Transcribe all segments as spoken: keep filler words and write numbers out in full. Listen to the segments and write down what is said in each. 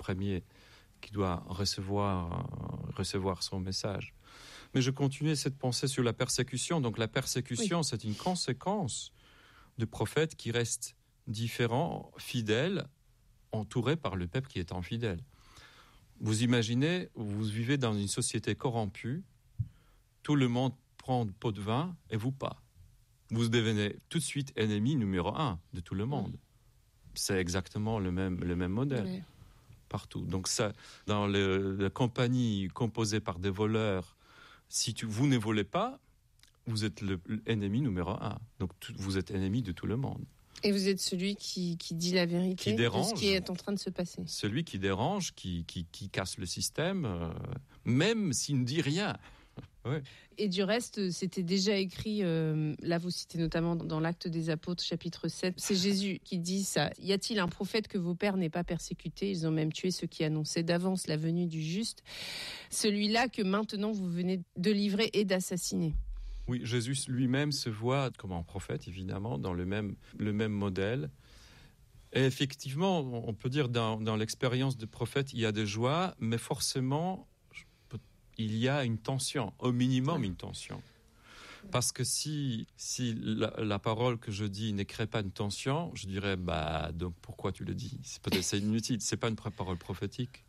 premier qui doit recevoir, euh, recevoir son message. Mais je continuais cette pensée sur la persécution. Donc la persécution, oui. c'est une conséquence de prophètes qui restent différents, fidèles, entourés par le peuple qui est infidèle. Vous imaginez, vous vivez dans une société corrompue, tout le monde prend un pot de vin et vous pas. Vous devenez tout de suite ennemi numéro un de tout le monde. C'est exactement le même, le même modèle. Oui. Partout. Donc ça, dans le, la compagnie composée par des voleurs, si tu, vous ne volez pas, vous êtes le, l'ennemi numéro un. Donc tout, vous êtes ennemi de tout le monde. Et vous êtes celui qui, qui dit la vérité qui dérange, de ce qui est en train de se passer. Celui qui dérange, qui, qui, qui casse le système, euh, même s'il ne dit rien. Ouais. Et du reste, c'était déjà écrit, euh, là vous citez notamment dans l'Acte des Apôtres, chapitre sept, c'est Jésus qui dit ça. Y a-t-il un prophète que vos pères n'aient pas persécuté ? Ils ont même tué ceux qui annonçaient d'avance la venue du juste, celui-là que maintenant vous venez de livrer et d'assassiner. Oui, Jésus lui-même se voit comme un prophète, évidemment, dans le même, le même modèle. Et effectivement, on peut dire dans, dans l'expérience de prophète, il y a des joies, mais forcément, il y a une tension, au minimum une tension. Parce que si, si la, la parole que je dis ne crée pas une tension, je dirais, bah, donc pourquoi tu le dis ? C'est peut-être c'est inutile, c'est pas une parole prophétique.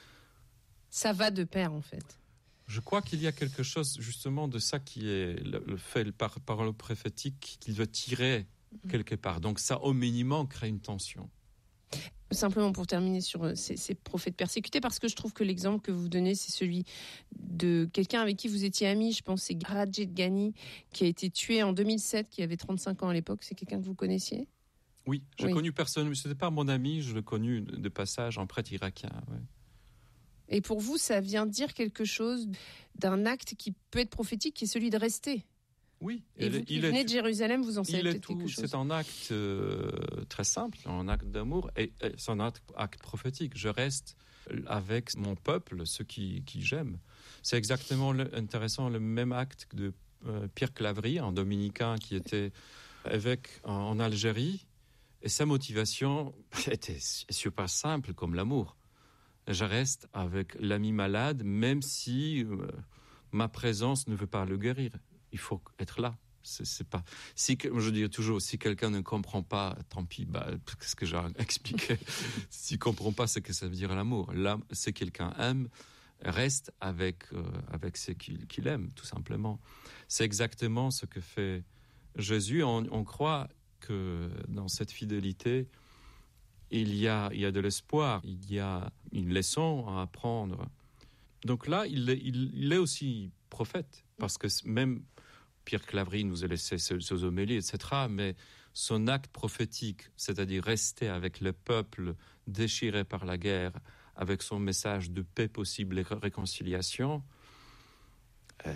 Ça va de pair, en fait. Je crois qu'il y a quelque chose, justement, de ça qui est le, le fait, le par, parole prophétique, qu'il veut tirer mmh. quelque part. Donc ça, au minimum, crée une tension. Simplement pour terminer sur ces, ces prophètes persécutés, parce que je trouve que l'exemple que vous donnez, c'est celui de quelqu'un avec qui vous étiez amis, je pense, c'est Rajed Ghani, qui a été tué en deux mille sept, qui avait trente-cinq ans à l'époque. C'est quelqu'un que vous connaissiez ? Oui, j'ai oui. connu personne, mais ce n'était pas mon ami, je l'ai connu de passage, un prêtre irakien. Ouais. Et pour vous, ça vient dire quelque chose d'un acte qui peut être prophétique, qui est celui de rester. Oui. Et vous qui venez de Jérusalem, vous en savez peut-être tout, quelque chose. C'est un acte euh, très simple, un acte d'amour, et, et c'est un acte, acte prophétique. Je reste avec mon peuple, ceux qui, qui j'aime. C'est exactement le, intéressant, le même acte de euh, Pierre Claverie, un dominicain qui était évêque en, en Algérie, et sa motivation était super simple comme l'amour. Je reste avec l'ami malade, même si euh, ma présence ne veut pas le guérir. Il faut être là. C'est, c'est pas. Si je dis toujours, si quelqu'un ne comprend pas, tant pis. Bah, qu'est-ce que j'ai expliqué ? S'il comprend pas, c'est que ça veut dire l'amour. Là, c'est quelqu'un aime, reste avec euh, avec ce qu'il, qu'il aime, tout simplement. C'est exactement ce que fait Jésus. On, on croit que dans cette fidélité, il y a il y a de l'espoir, il y a une leçon à apprendre. Donc là, il est, il, il est aussi prophète, parce que même Pierre Claverie nous a laissé ses, ses homélies, et cetera, mais son acte prophétique, c'est-à-dire rester avec le peuple déchiré par la guerre, avec son message de paix possible et réconciliation, euh,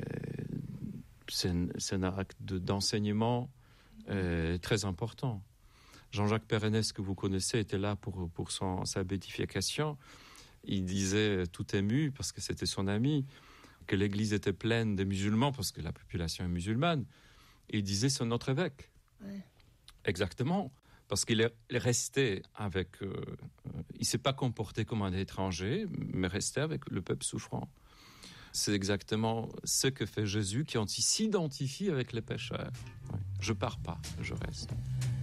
c'est, un, c'est un acte de, d'enseignement euh, très important. Jean-Jacques Perrenès, que vous connaissez, était là pour, pour son, sa béatification. Il disait tout ému, parce que c'était son ami, que l'église était pleine de musulmans, parce que la population est musulmane. Et il disait, c'est notre évêque. Ouais. Exactement. Parce qu'il est resté avec... Euh, il ne s'est pas comporté comme un étranger, mais resté avec le peuple souffrant. C'est exactement ce que fait Jésus, qui s'identifie avec les pécheurs. Ouais. Je ne pars pas, je reste.